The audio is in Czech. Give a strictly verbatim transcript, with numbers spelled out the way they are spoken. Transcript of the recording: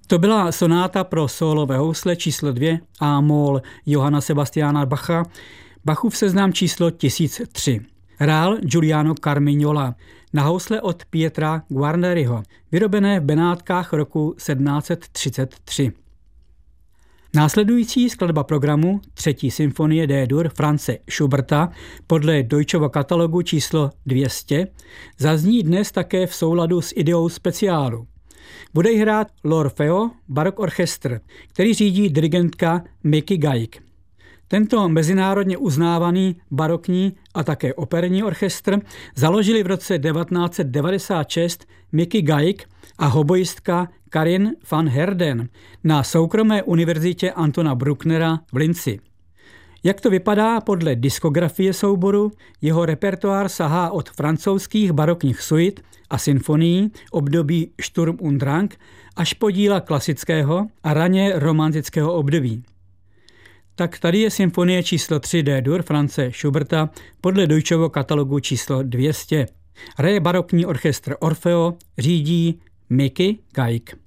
To byla sonáta pro sólové housle číslo dvě A-moll Johanna Sebastiana Bacha, Bachův seznam číslo tisíc tři. Hrál Giuliano Carmignola na housle od Pietra Guarneriho, vyrobené v Benátkách roku sedmnáct třicet tři. Následující skladba programu, třetí symfonie D-dur Franze Schuberta podle Deutscheho katalogu číslo dvě stě, zazní dnes také v souladu s ideou speciálu. Bude ji hrát L'Orfeo Baroque Orchestra, který řídí dirigentka Mickey Guyck. Tento mezinárodně uznávaný barokní a také operní orchestr založili v roce devatenáct set devadesát šest Mickey Guyck a hoboistka Karin van Herden na soukromé univerzitě Antona Brucknera v Linci. Jak to vypadá podle diskografie souboru, jeho repertoár sahá od francouzských barokních suit a symfonií období Sturm und Drang až po díla klasického a raně romantického období. Tak tady je symfonie číslo tři D-dur Franze Schuberta podle Deutscheho katalogu číslo dvě stě. Hraje barokní orchestr Orfeo, řídí Mickey Guyck.